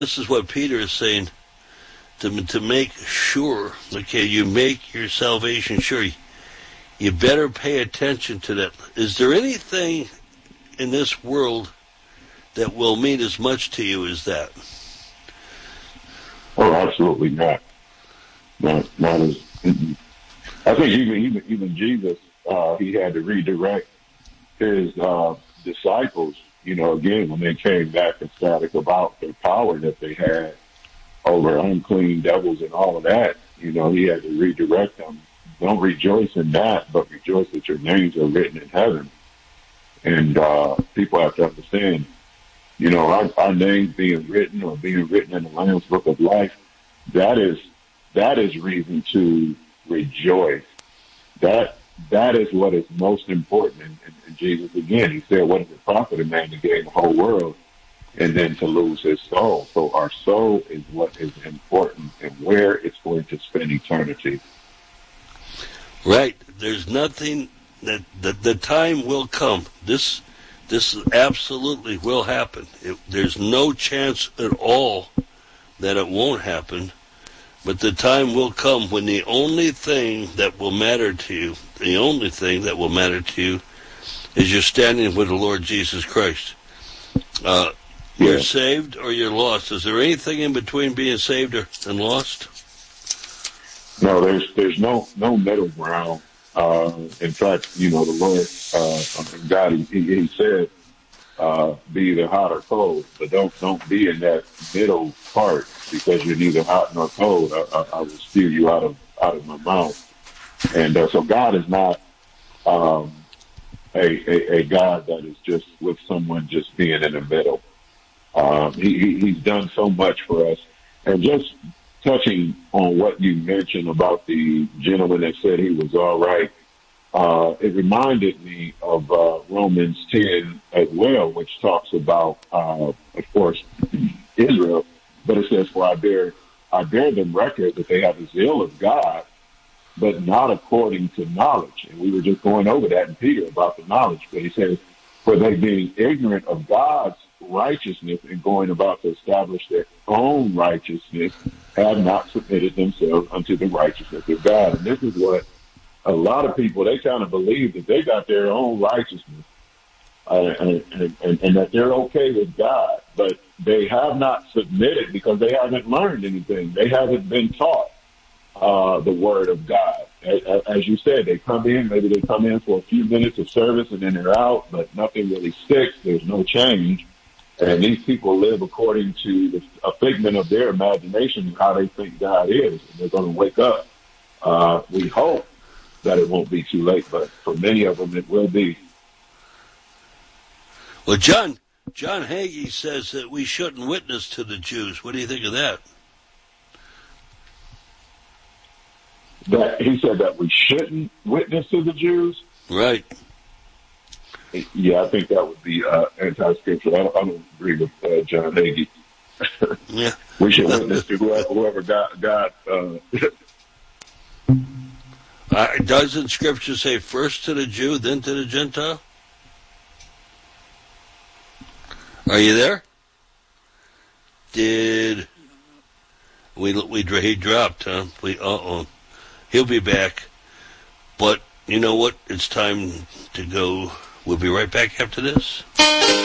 this is what Peter is saying, to make sure, okay, you make your salvation sure. You better pay attention to that. Is there anything in this world that will mean as much to you as that? Oh, absolutely not. Not as. I think even Jesus, he had to redirect his disciples. Again, when they came back ecstatic about the power that they had over unclean devils and all of that, he had to redirect them. Don't rejoice in that, but rejoice that your names are written in heaven. And people have to understand, our names being written or being written in the Lamb's Book of Life, that is reason to rejoice. That is what is most important. And Jesus, again, he said, what is it profit a man to gain the whole world and then to lose his soul? So our soul is what is important and where it's going to spend eternity. Right. There's nothing that the time will come. This absolutely will happen. There's no chance at all that it won't happen. But the time will come when the only thing that will matter to you, is you're standing with the Lord Jesus Christ. You're saved or you're lost. Is there anything in between being saved and lost? No, there's no middle ground. In fact, the Lord, God, he said, be either hot or cold, but don't be in that middle part, because you're neither hot nor cold. I will spew you out of my mouth. And so God is not a God that is just with someone just being in the middle. He's done so much for us. And just touching on what you mentioned about the gentleman that said he was all right, it reminded me of Romans 10 as well, which talks about, of course, Israel. But it says, for I bear them record that they have the zeal of God, but not according to knowledge. And we were just going over that in Peter about the knowledge. But he says, for they being ignorant of God's righteousness and going about to establish their own righteousness, have not submitted themselves unto the righteousness of God. And this is what a lot of people, they kind of believe that they got their own righteousness and that they're okay with God, but they have not submitted because they haven't learned anything. They haven't been taught the word of God. As you said, maybe they come in for a few minutes of service and then they're out, but nothing really sticks. There's no change. And these people live according to a figment of their imagination and how they think God is. And they're going to wake up. We hope that it won't be too late, but for many of them it will be. Well, John Hagee says that we shouldn't witness to the Jews. What do you think of that? That he said that we shouldn't witness to the Jews? Right. Yeah, I think that would be anti-scriptural. I don't agree with John Hagee. Yeah. We should witness to whoever God doesn't Scripture say first to the Jew, then to the Gentile? Are you there? Did he dropped, huh? He'll be back. But you know what? It's time to go. We'll be right back after this.